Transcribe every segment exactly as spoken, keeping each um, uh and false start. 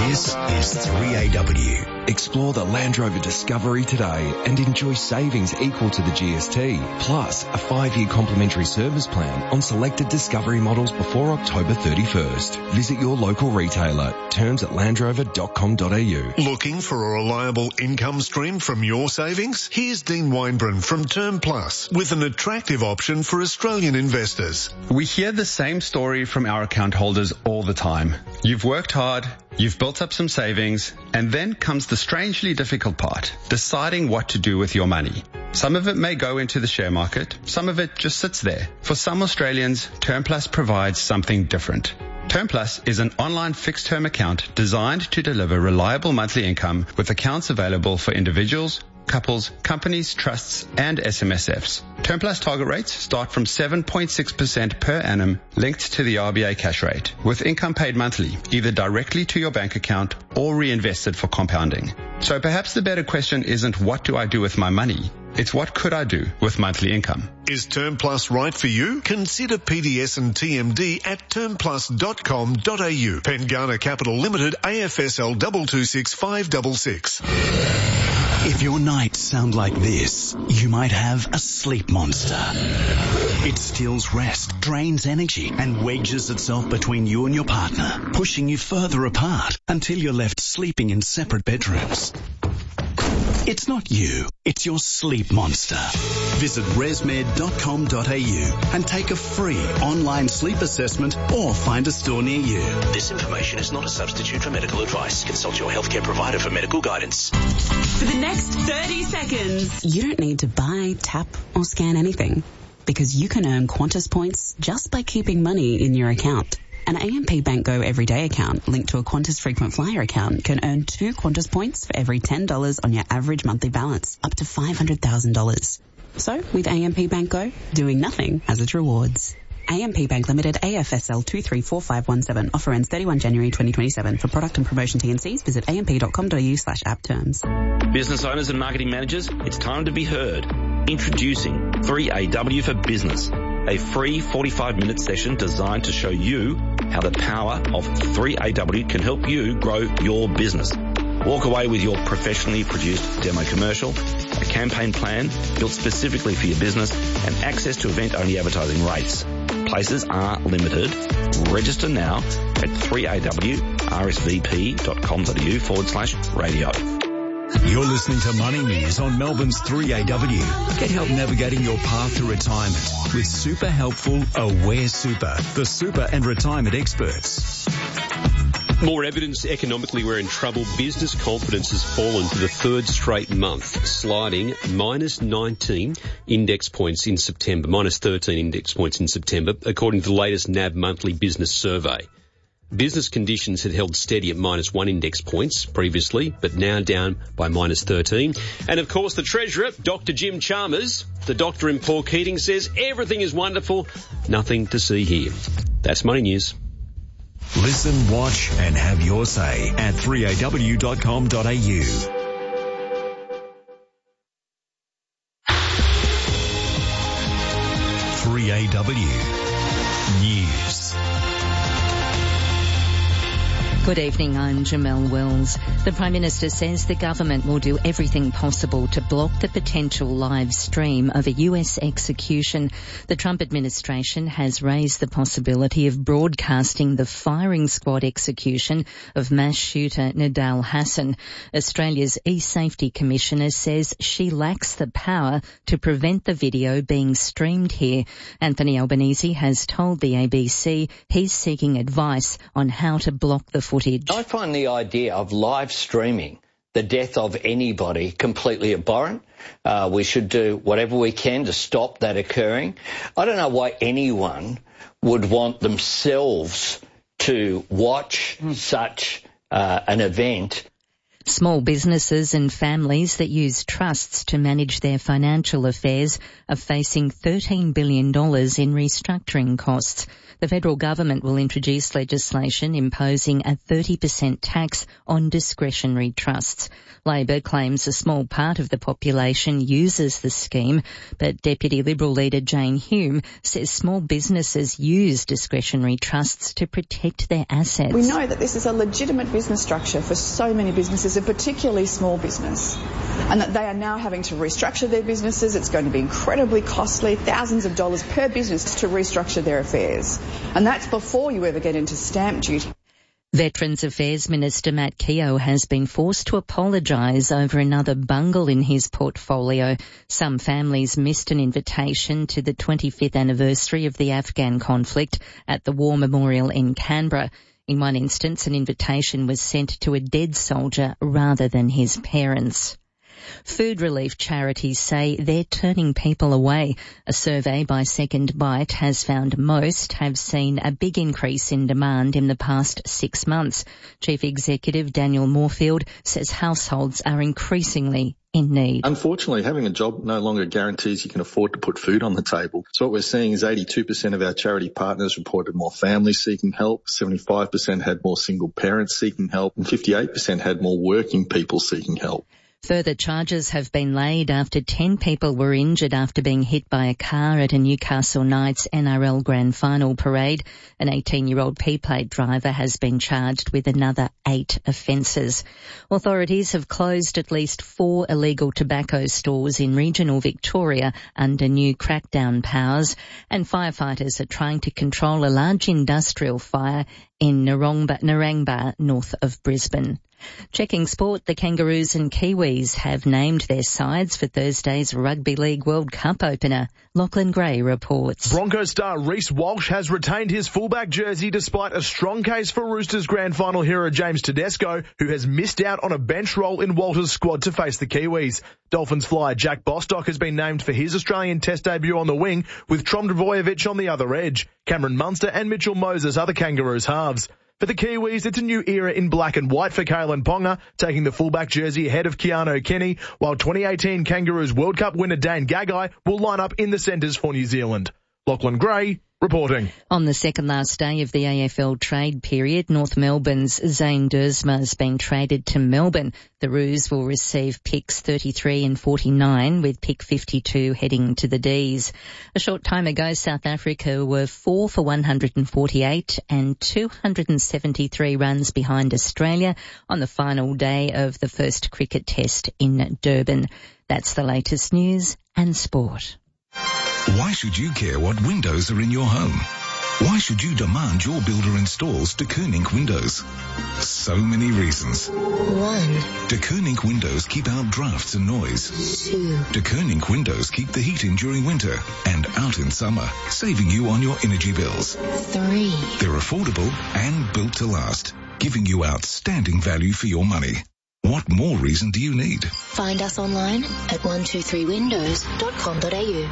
This is three A W. Explore the Land Rover Discovery today and enjoy savings equal to the G S T, plus a five-year complimentary service plan on selected Discovery models before October thirty-first. Visit your local retailer. Terms at land rover dot com dot a u. Looking for a reliable income stream from your savings? Here's Dean Weinbrun from Term Plus with an attractive option for Australian investors. We hear the same story from our account holders all the time. You've worked hard, you've built up some savings, and then comes the strangely difficult part, deciding what to do with your money. Some of it may go into the share market, some of it just sits there. For some Australians, Term Plus provides something different. Term Plus is an online fixed-term account designed to deliver reliable monthly income with accounts available for individuals, couples, companies, trusts, and S M S Fs. Term Plus target rates start from seven point six percent per annum linked to the R B A cash rate, with income paid monthly, either directly to your bank account or reinvested for compounding. So perhaps the better question isn't what do I do with my money? It's what could I do with monthly income? Is Term Plus right for you? Consider P D S and T M D at term plus dot com dot a u. Pengana Capital Limited, A F S L two two six five six six. If your nights sound like this, you might have a sleep monster. It steals rest, drains energy, and wedges itself between you and your partner, pushing you further apart until you're left sleeping in separate bedrooms. It's not you, it's your sleep monster. Visit resmed dot com dot a u and take a free online sleep assessment or find a store near you. This information is not a substitute for medical advice. Consult your healthcare provider for medical guidance. For the next thirty seconds, you don't need to buy, tap, or scan anything because you can earn Qantas points just by keeping money in your account. An A M P Bank Go Everyday account linked to a Qantas Frequent Flyer account can earn two Qantas points for every ten dollars on your average monthly balance, up to five hundred thousand dollars. So, with A M P Bank Go, doing nothing has its rewards. A M P Bank Limited, A F S L two three four five one seven. Offer ends thirty-first January twenty twenty-seven. For product and promotion T and Cs, visit a m p dot com dot a u slash app terms. Business owners and marketing managers, it's time to be heard. Introducing three A W for Business, a free forty-five minute session designed to show you how the power of three A W can help you grow your business. Walk away with your professionally produced demo commercial, a campaign plan built specifically for your business, and access to event-only advertising rates. Places are limited. Register now at three A W R S V P dot com dot a u forward slash radio. You're listening to Money News on Melbourne's three A W. Get help navigating your path to retirement with super helpful Aware Super, the super and retirement experts. More evidence economically we're in trouble. Business confidence has fallen for the third straight month, sliding minus nineteen index points in September, minus thirteen index points in September, according to the latest N A B monthly business survey. Business conditions had held steady at minus one index points previously, but now down by minus thirteen. And of course, the Treasurer, Doctor Jim Chalmers, the doctor in Paul Keating, says everything is wonderful, nothing to see here. That's Money News. Listen, watch, and have your say at three a w dot com dot a u. three A W News. Good evening, I'm Jamelle Wells. The Prime Minister says the government will do everything possible to block the potential live stream of a U S execution. The Trump administration has raised the possibility of broadcasting the firing squad execution of mass shooter Nidal Hasan. Australia's E-Safety Commissioner says she lacks the power to prevent the video being streamed here. Anthony Albanese has told the A B C he's seeking advice on how to block the footage. I find the idea of live streaming the death of anybody completely abhorrent. Uh, we should do whatever we can to stop that occurring. I don't know why anyone would want themselves to watch mm. such uh, an event. Small businesses and families that use trusts to manage their financial affairs are facing thirteen billion dollars in restructuring costs. The federal government will introduce legislation imposing a thirty percent tax on discretionary trusts. Labor claims a small part of the population uses the scheme, but Deputy Liberal leader Jane Hume says small businesses use discretionary trusts to protect their assets. We know that this is a legitimate business structure for so many businesses, and particularly small business, and that they are now having to restructure their businesses. It's going to be incredibly costly, thousands of dollars per business to restructure their affairs. And that's before you ever get into stamp duty. Veterans Affairs Minister Matt Keogh has been forced to apologise over another bungle in his portfolio. Some families missed an invitation to the twenty-fifth anniversary of the Afghan conflict at the War Memorial in Canberra. In one instance, an invitation was sent to a dead soldier rather than his parents. Food relief charities say they're turning people away. A survey by Second Bite has found most have seen a big increase in demand in the past six months. Chief Executive Daniel Moorfield says households are increasingly in need. Unfortunately, having a job no longer guarantees you can afford to put food on the table. So what we're seeing is eighty-two percent of our charity partners reported more families seeking help, seventy-five percent had more single parents seeking help, and fifty-eight percent had more working people seeking help. Further charges have been laid after ten people were injured after being hit by a car at a Newcastle Knights N R L Grand Final parade. An eighteen-year-old P-plate driver has been charged with another eight offences. Authorities have closed at least four illegal tobacco stores in regional Victoria under new crackdown powers, and firefighters are trying to control a large industrial fire in Narongba, Narangba, north of Brisbane. Checking sport, the Kangaroos and Kiwis have named their sides for Thursday's Rugby League World Cup opener. Lachlan Gray reports. Broncos star Reece Walsh has retained his fullback jersey despite a strong case for Roosters grand final hero James Tedesco, who has missed out on a bench role in Walter's squad to face the Kiwis. Dolphins flyer Jack Bostock has been named for his Australian Test debut on the wing, with Trom Dvojevic on the other edge. Cameron Munster and Mitchell Moses are the Kangaroos halves. For the Kiwis, it's a new era in black and white for Kalen Ponga, taking the fullback jersey ahead of Keanu Kenny, while twenty eighteen Kangaroos World Cup winner Dane Gagai will line up in the centres for New Zealand. Lachlan Gray reporting. On the second last day of the A F L trade period, North Melbourne's Zane Dersma has been traded to Melbourne. The Roos will receive picks thirty-three and forty-nine, with pick fifty-two heading to the D's. A short time ago, South Africa were four for one hundred forty-eight and two hundred seventy-three runs behind Australia on the final day of the first cricket test in Durban. That's the latest news and sport. Why should you care what windows are in your home? Why should you demand your builder installs De Koning windows? So many reasons. One. De Koning windows keep out drafts and noise. Two. De Koning windows keep the heat in during winter and out in summer, saving you on your energy bills. Three. They're affordable and built to last, giving you outstanding value for your money. What more reason do you need? Find us online at one two three windows dot com dot a u.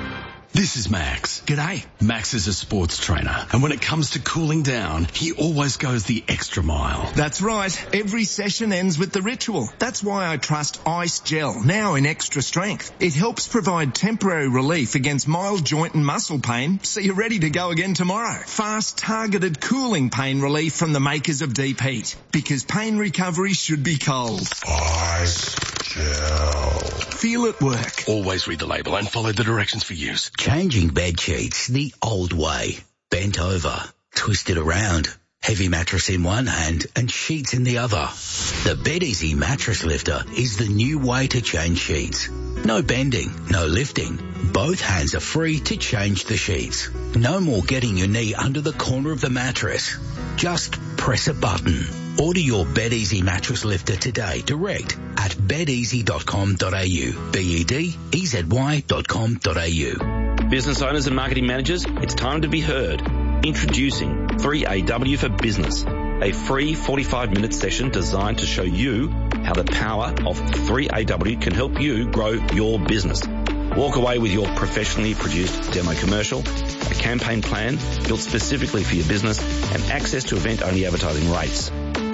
This is Max. G'day. Max is a sports trainer, and when it comes to cooling down, he always goes the extra mile. That's right. Every session ends with the ritual. That's why I trust Ice Gel, now in extra strength. It helps provide temporary relief against mild joint and muscle pain, so you're ready to go again tomorrow. Fast, targeted cooling pain relief from the makers of Deep Heat, because pain recovery should be cold. Ice Gel. Feel it work. Always read the label and follow the directions for use. Changing bed sheets the old way. Bent over, twisted around. Heavy mattress in one hand and sheets in the other. The BedEasy Mattress Lifter is the new way to change sheets. No bending, no lifting. Both hands are free to change the sheets. No more getting your knee under the corner of the mattress. Just press a button. Order your BedEasy Mattress Lifter today direct at bed easy dot com dot a u. B E D E Z Y dot com dot a u. Business owners and marketing managers, it's time to be heard. Introducing three A W for Business, a free forty-five minute session designed to show you how the power of three A W can help you grow your business. Walk away with your professionally produced demo commercial, a campaign plan built specifically for your business, and access to event-only advertising rates.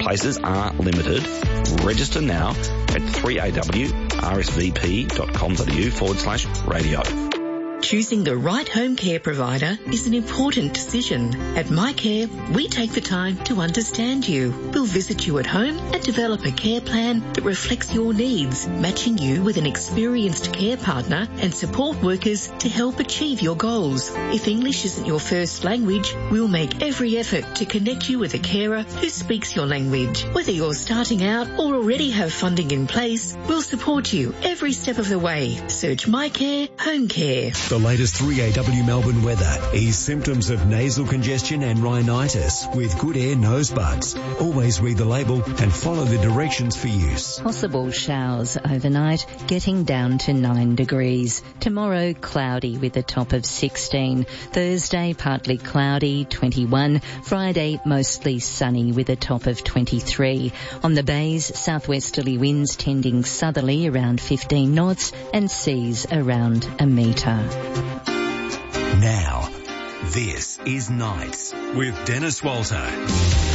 Places are limited. Register now at three A W R S V P dot com dot A U forward slash radio. Choosing the right home care provider is an important decision. At MyCare, we take the time to understand you. We'll visit you at home and develop a care plan that reflects your needs, matching you with an experienced care partner and support workers to help achieve your goals. If English isn't your first language, we'll make every effort to connect you with a carer who speaks your language. Whether you're starting out or already have funding in place, we'll support you every step of the way. Search MyCare Home Care. The latest three A W Melbourne weather. Ease symptoms of nasal congestion and rhinitis with Good Air nose buds. Always read the label and follow the directions for use. Possible showers overnight, getting down to nine degrees. Tomorrow, cloudy with a top of sixteen. Thursday, partly cloudy, twenty-one. Friday, mostly sunny with a top of twenty-three. On the bays, southwesterly winds tending southerly around fifteen knots and seas around a metre. Now, this is Nights with Dennis Walter.